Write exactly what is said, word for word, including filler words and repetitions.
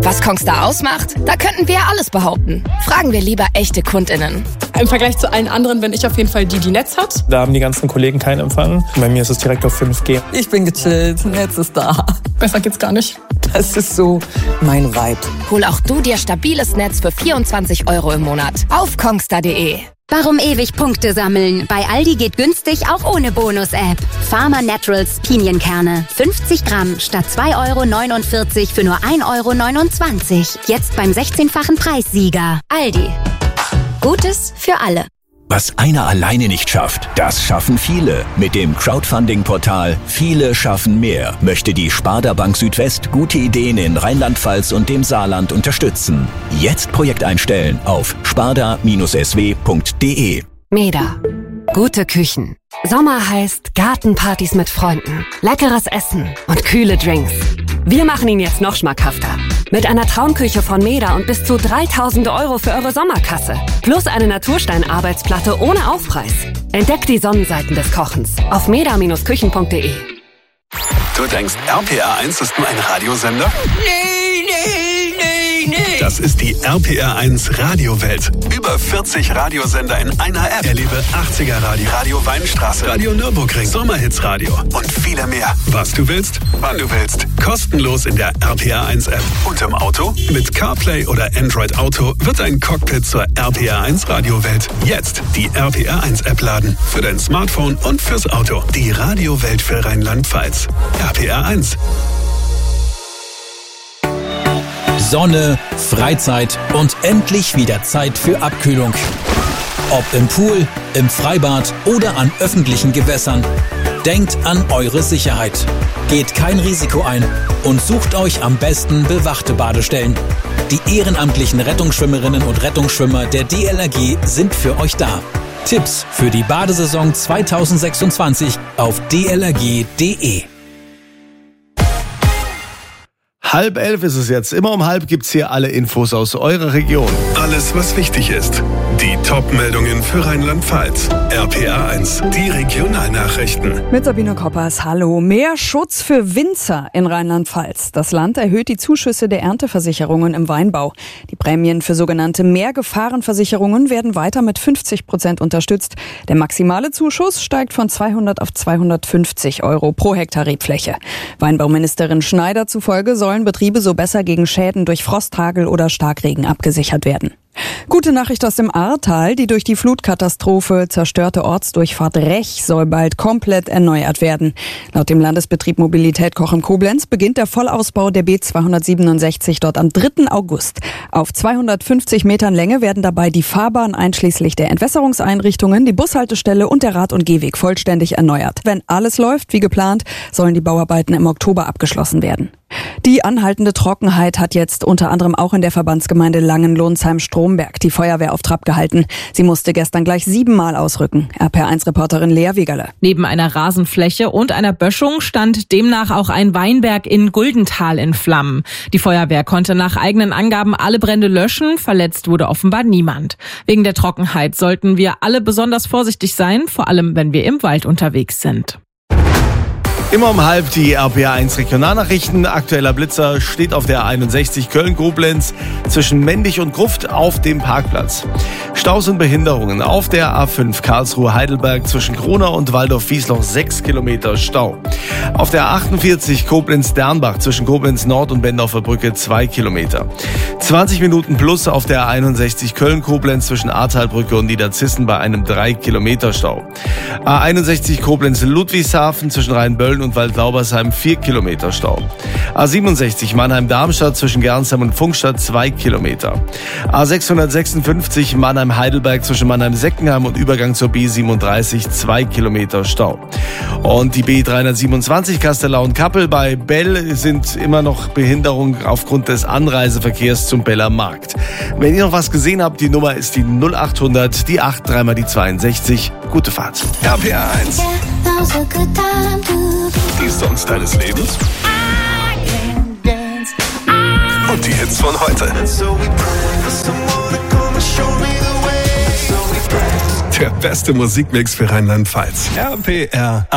Was Kongstar ausmacht? Da könnten wir alles behaupten. Fragen wir lieber echte KundInnen. Im Vergleich zu allen anderen bin ich auf jeden Fall die, die Netz hat. Da haben die ganzen Kollegen keinen Empfang. Bei mir ist es direkt auf fünf G. Ich bin gechillt, Netz ist da. Besser geht's gar nicht. Das ist so mein Vibe. Hol auch du dir stabiles Netz für vierundzwanzig Euro im Monat auf kongstar punkt de. Warum ewig Punkte sammeln? Bei Aldi geht günstig auch ohne Bonus-App. Pharma Naturals Pinienkerne. fünfzig Gramm statt zwei Euro neunundvierzig für nur ein Euro neunundzwanzig. Jetzt beim sechzehnfachen Preissieger. Aldi. Gutes für alle. Was einer alleine nicht schafft, das schaffen viele. Mit dem Crowdfunding-Portal Viele schaffen mehr möchte die Sparda Bank Südwest gute Ideen in Rheinland-Pfalz und dem Saarland unterstützen. Jetzt Projekt einstellen auf sparda Bindestrich s w punkt de. Meda. Gute Küchen. Sommer heißt Gartenpartys mit Freunden, leckeres Essen und kühle Drinks. Wir machen ihn jetzt noch schmackhafter. Mit einer Traumküche von Meda und bis zu dreitausend Euro für eure Sommerkasse. Plus eine Naturstein-Arbeitsplatte ohne Aufpreis. Entdeckt die Sonnenseiten des Kochens auf meda Bindestrich küchen punkt de. Du denkst, R P R eins ist nur ein Radiosender? Nee, nee, nee, nee. Das ist die R P R eins Radiowelt. Über vierzig Radiosender in einer App. Erlebe achtziger Radio, Radio Weinstraße, Radio Nürburgring, Sommerhitsradio und viele mehr. Was du willst, wann du willst. Kostenlos in der R P R eins App. Und im Auto? Mit CarPlay oder Android Auto wird ein Cockpit zur R P R eins Radiowelt. Jetzt die R P R eins App laden. Für dein Smartphone und fürs Auto. Die Radiowelt für Rheinland-Pfalz. R P R eins. Sonne, Freizeit und endlich wieder Zeit für Abkühlung. Ob im Pool, im Freibad oder an öffentlichen Gewässern. Denkt an eure Sicherheit. Geht kein Risiko ein und sucht euch am besten bewachte Badestellen. Die ehrenamtlichen Rettungsschwimmerinnen und Rettungsschwimmer der D L R G sind für euch da. Tipps für die Badesaison zweitausendsechsundzwanzig auf d l r g punkt de. Halb elf ist es jetzt. Immer um halb gibt's hier alle Infos aus eurer Region. Alles, was wichtig ist. Die Top-Meldungen für Rheinland-Pfalz. R P R eins, die Regionalnachrichten. Mit Sabine Koppers, hallo. Mehr Schutz für Winzer in Rheinland-Pfalz. Das Land erhöht die Zuschüsse der Ernteversicherungen im Weinbau. Die Prämien für sogenannte Mehrgefahrenversicherungen werden weiter mit fünfzig Prozent unterstützt. Der maximale Zuschuss steigt von zweihundert auf zweihundertfünfzig Euro pro Hektar Rebfläche. Weinbauministerin Schneider zufolge sollen Betriebe so besser gegen Schäden durch Frosthagel oder Starkregen abgesichert werden. Gute Nachricht aus dem Ahrtal. Die durch die Flutkatastrophe zerstörte Ortsdurchfahrt Rech soll bald komplett erneuert werden. Laut dem Landesbetrieb Mobilität Cochem-Koblenz beginnt der Vollausbau der B zweihundertsiebenundsechzig dort am dritten August. Auf zweihundertfünfzig Metern Länge werden dabei die Fahrbahn einschließlich der Entwässerungseinrichtungen, die Bushaltestelle und der Rad- und Gehweg vollständig erneuert. Wenn alles läuft wie geplant, sollen die Bauarbeiten im Oktober abgeschlossen werden. Die anhaltende Trockenheit hat jetzt unter anderem auch in der Verbandsgemeinde Langenlohnsheim-Stromberg die Feuerwehr auf Trab gehalten. Sie musste gestern gleich siebenmal ausrücken. R P R eins-Reporterin Lea Wegerle. Neben einer Rasenfläche und einer Böschung stand demnach auch ein Weinberg in Guldental in Flammen. Die Feuerwehr konnte nach eigenen Angaben alle Brände löschen. Verletzt wurde offenbar niemand. Wegen der Trockenheit sollten wir alle besonders vorsichtig sein, vor allem wenn wir im Wald unterwegs sind. Immer um halb die R P R eins Regionalnachrichten. Aktueller Blitzer steht auf der einundsechzig Köln-Koblenz zwischen Mendig und Gruft auf dem Parkplatz. Staus und Behinderungen auf der A fünf Karlsruhe-Heidelberg zwischen Kronau und Waldorf-Wiesloch sechs Kilometer Stau. Auf der achtundvierzig Koblenz-Dernbach zwischen Koblenz Nord und Bendorfer Brücke zwei Kilometer. zwanzig Minuten plus auf der einundsechzig Köln-Koblenz zwischen Ahrtalbrücke und Niederzissen bei einem drei Kilometer Stau. A einundsechzig Koblenz-Ludwigshafen zwischen Rheinböllen und Waldlaubersheim vier Kilometer Stau. A siebenundsechzig Mannheim-Darmstadt zwischen Gernsheim und Funkstadt zwei Kilometer. A sechshundertsechsundfünfzig Mannheim-Heidelberg zwischen Mannheim-Seckenheim und Übergang zur B siebenunddreißig zwei Kilometer Stau. Und die B dreihundertsiebenundzwanzig Kastelau-Kappel bei Bell sind immer noch Behinderungen aufgrund des Anreiseverkehrs zum Beller Markt. Wenn ihr noch was gesehen habt, die Nummer ist die null achthundert, die acht, dreimal die zweiundsechzig. Gute Fahrt. R P R eins. Die Songs deines Lebens und die Hits von heute. Der beste Musikmix für Rheinland-Pfalz. R P R